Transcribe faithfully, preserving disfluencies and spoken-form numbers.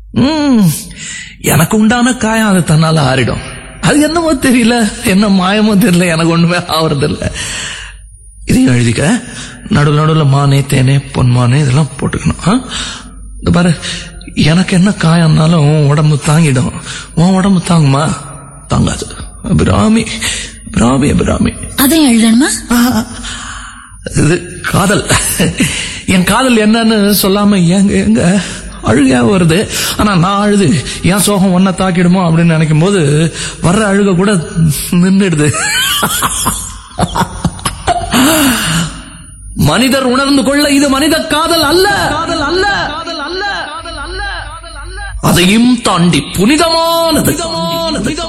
உம் எனக்கு உண்டான காயம் அது தன்னால ஆறிடும். அது என்னமோ தெரியல, என்ன மாயமோ தெரியல, எனக்கு ஒண்ணுமே ஆவறது இல்ல. இதையும் எழுதிக்க. நடுவில் நடுவில் மானே தேனே பொன்மானே இதெல்லாம் போட்டுக்கணும். இந்த பாரு, எனக்கு என்ன காயம்னாலும் உன் உடம்பு தாங்கிடும், உன் உடம்பு தாங்குமா? தாங்காது. அபிராமி அபிராமி அபிராமி. அதையும் எழுதணுமா? இது காதல். என் காதல் என்னன்னு சொல்லாம எங்க எங்க அழுகையா வருது. ஆனா நான் அழுது என் சோகம் ஒன்ன தாக்கிடுமோ அப்படின்னு நினைக்கும் போது வர்ற அழுக கூட நின்றுடுது. மனிதர் உணர்ந்து கொள்ள இது மனித காதல் அல்ல, காதல் அல்ல, காதல் அல்ல, அதையும் தாண்டி புனிதமானது.